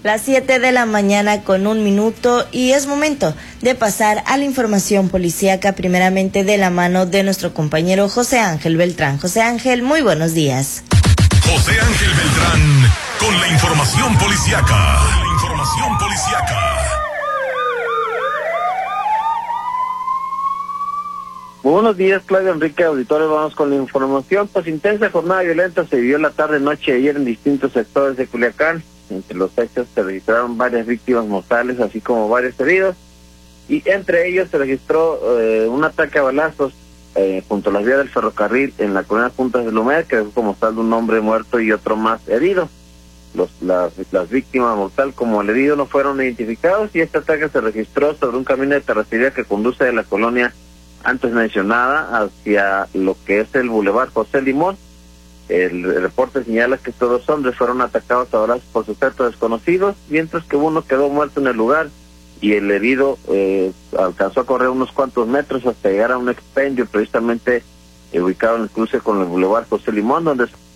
Las 7 de la mañana con 1 minuto y es momento de pasar a la información policíaca, primeramente de la mano de nuestro compañero José Ángel Beltrán. José Ángel, muy buenos días. José Ángel Beltrán con la información policíaca. Buenos días, Claudio Enrique, auditores. Vamos con la información. Pues intensa jornada violenta se vivió la tarde-noche de ayer en distintos sectores de Culiacán. Entre los hechos se registraron varias víctimas mortales, así como varios heridos. Y entre ellos se registró un ataque a balazos junto a las vías del ferrocarril en la colonia Juntas de Lumer, que dejó como saldo un hombre muerto y otro más herido. Las víctimas mortal como el herido no fueron identificados, y este ataque se registró sobre un camino de terracería que conduce de la colonia antes mencionada hacia lo que es el Boulevard José Limón. El reporte señala que estos dos hombres fueron atacados a balazos por sujetos desconocidos, mientras que uno quedó muerto en el lugar y el herido alcanzó a correr unos cuantos metros hasta llegar a un expendio precisamente ubicado en el cruce con el Boulevard José Limón, donde